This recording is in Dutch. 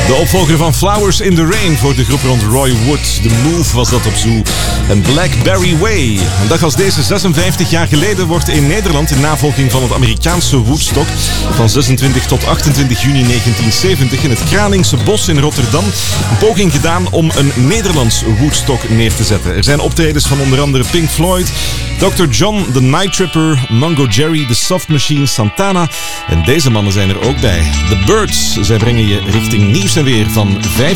De opvolger van Flowers in the Rain voor de groep rond Roy Wood. The Move was dat op Zoo. En Blackberry Way. Een dag als deze, 56 jaar geleden, wordt in Nederland in navolging van het Amerikaanse Woodstock van 26 tot 28 juni 1970 in het Kralingse Bos in Rotterdam een poging gedaan om een Nederlands Woodstock neer te zetten. Er zijn optredens van onder andere Pink Floyd, Dr. John, The Night Tripper, Mungo Jerry, The Soft Machine, Santana en deze mannen zijn er ook bij. The Birds. Zij brengen je richting nieuws en weer van 5